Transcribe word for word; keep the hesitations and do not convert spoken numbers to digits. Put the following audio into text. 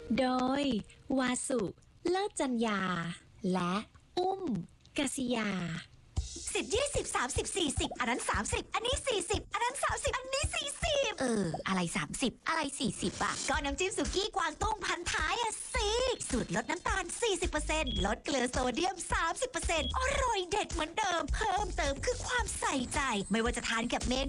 โดยวาสุเลิศจัญญาและอุ้มกษิยาสิบยี่สิบสามสิบสี่สิบอันนั้นสามสิบอันนี้สี่สิบอันนั้นสามสิบอันนี้สี่สิบเอออะไรสามสิบอะไรสี่สิบอ่ะก็น้ำจิ้มสุกี้กวางตุ้งพันท้ายอ่ะสิสูตรลดน้ำตาล สี่สิบเปอร์เซ็นต์ ลดเกลือโซเดียม สามสิบเปอร์เซ็นต์ อร่อยเด็ดเหมือนเดิมเพิ่มเติมคือความใส่ใจไม่ว่าจะทานกับเมนู